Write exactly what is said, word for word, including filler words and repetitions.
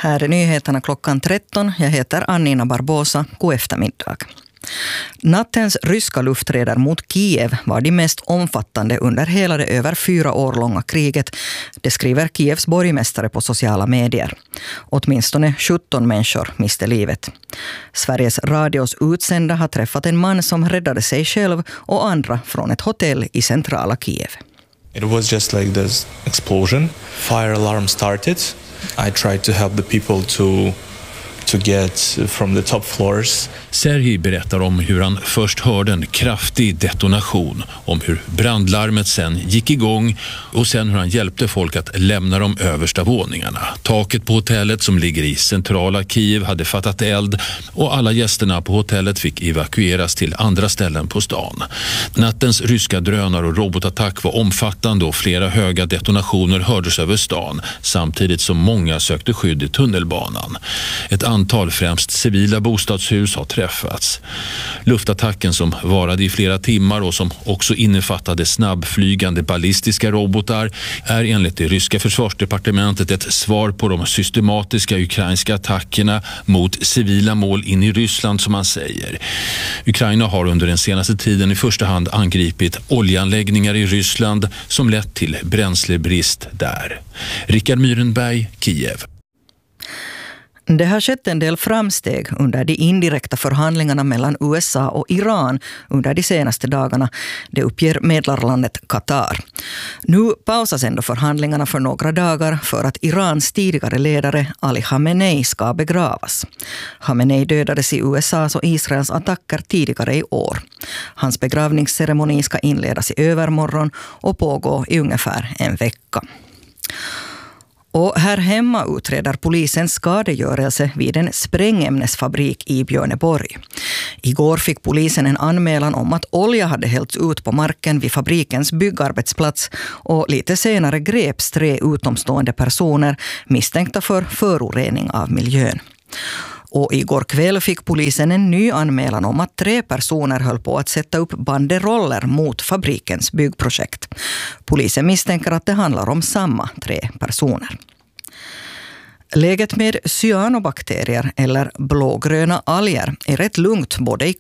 Här är nyheterna klockan tretton. Jag heter Annina Barbosa. God eftermiddag. Nattens ryska lufträder mot Kiev var de mest omfattande under hela det över fyra år långa kriget. Det skriver Kievs borgmästare på sociala medier. Åtminstone sjutton människor miste livet. Sveriges Radios utsända har träffat en man som räddade sig själv och andra från ett hotell i centrala Kiev. It was just like this explosion. Fire alarm started. I tried to help the people to to get from the top floors. Serhij berättar om hur han först hörde en kraftig detonation, om hur brandlarmet sen gick igång och sen hur han hjälpte folk att lämna de översta våningarna. Taket på hotellet som ligger i centrala Kiev hade fattat eld och alla gästerna på hotellet fick evakueras till andra ställen på stan. Nattens ryska drönar- och robotattack var omfattande och flera höga detonationer hördes över stan samtidigt som många sökte skydd i tunnelbanan. Ett antal främst civila bostadshus har träffats. Luftattacken som varade i flera timmar och som också innefattade snabbflygande ballistiska robotar är enligt det ryska försvarsdepartementet ett svar på de systematiska ukrainska attackerna mot civila mål in i Ryssland, som man säger. Ukraina har under den senaste tiden i första hand angripit oljeanläggningar i Ryssland som lett till bränslebrist där. Rickard Myrenberg, Kiev. Det har skett en del framsteg under de indirekta förhandlingarna mellan U S A och Iran under de senaste dagarna. Det uppger medlarlandet Qatar. Nu pausas ändå förhandlingarna för några dagar för att Irans tidigare ledare Ali Khamenei ska begravas. Khamenei dödades i U S A:s och Israels attacker tidigare i år. Hans begravningsceremoni ska inledas i övermorgon och pågå i ungefär en vecka. Och här hemma utreder polisen skadegörelse vid en sprängämnesfabrik i Björneborg. Igår fick polisen en anmälan om att olja hade hällts ut på marken vid fabrikens byggarbetsplats och lite senare greps tre utomstående personer misstänkta för förorening av miljön. Och igår kväll fick polisen en ny anmälan om att tre personer höll på att sätta upp banderoller mot fabrikens byggprojekt. Polisen misstänker att det handlar om samma tre personer. Läget med cyanobakterier eller blågröna alger är rätt lugnt både i